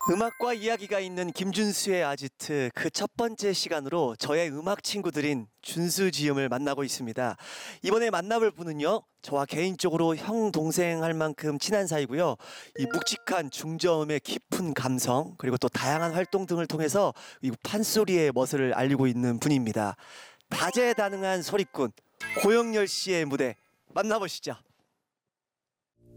음악과 이야기가 있는 김준수의 아지트 그 첫 번째 시간으로 저의 음악 친구들인 준수 지음을 만나고 있습니다. 이번에 만나볼 분은요, 저와 개인적으로 형 동생 할 만큼 친한 사이고요. 이 묵직한 중저음의 깊은 감성 그리고 또 다양한 활동 등을 통해서 이 판소리의 멋을 알리고 있는 분입니다. 다재다능한 소리꾼 고영렬 씨의 무대 만나보시죠.